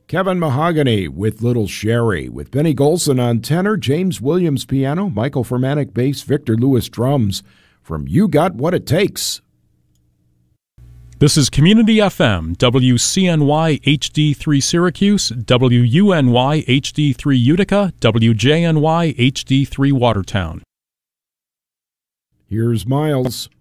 Kevin Mahogany with Little Sherry, with Benny Golson on tenor, James Williams piano, Michael Fermanic bass, Victor Lewis drums, from You Got What It Takes. This is Community FM, WCNY HD3 Syracuse, WUNY HD3 Utica, WJNY HD3 Watertown. Here's Miles.